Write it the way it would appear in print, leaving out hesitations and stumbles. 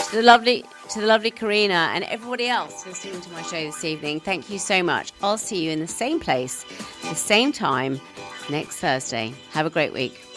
To the lovely Karina and everybody else listening to my show this evening, thank you so much. I'll see you in the same place, the same time, next Thursday. Have a great week.